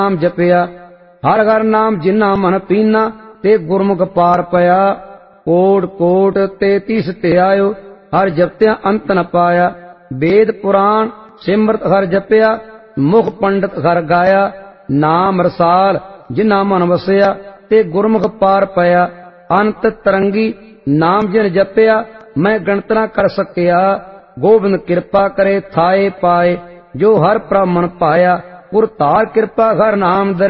ਨਾਮ ਜਪਿਆ। ਹਰ ਹਰ ਨਾਮ ਜਿਨ੍ਹਾਂ ਮਨ ਪੀਨਾ, ਤੇ ਗੁਰਮੁਖ ਪਾਰ ਪਿਆ। ਕੋਟ ਕੋਟ 33 ਧਿਆਇਓ, ਹਰ ਜਪਤਿਆਂ ਅੰਤ ਨ ਪਾਇਆ। ਵੇਦ ਪੁਰਾਣ ਸਿਮਰਤ ਹਰ ਜਪਿਆ, ਮੁਖ ਪੰਡਤ ਹਰ ਗਾਇਆ। ਨਾਮ ਰਸਾਲ ਜਿਨ੍ਹਾਂ ਮਨ ਵਸਿਆ, ਤੇ ਗੁਰਮੁਖ ਪਾਰ ਪਿਆ। ਅੰਤ ਤਰੰਗੀ ਨਾਮ ਜਿਨ ਜਪਿਆ, ਮੈਂ ਗਣਤ ਨਾ ਕਰ ਸਕਿਆ। ਗੋਬਿੰਦ ਕਿਰਪਾ ਕਰੇ ਥਾਏ ਪਾਏ, ਜੋ ਹਰ ਪ੍ਰਭ ਮਨ ਪਾਇਆ। ਪੁਰ ਧਾਰ ਕਿਰਪਾ ਹਰ ਨਾਮ ਦਰ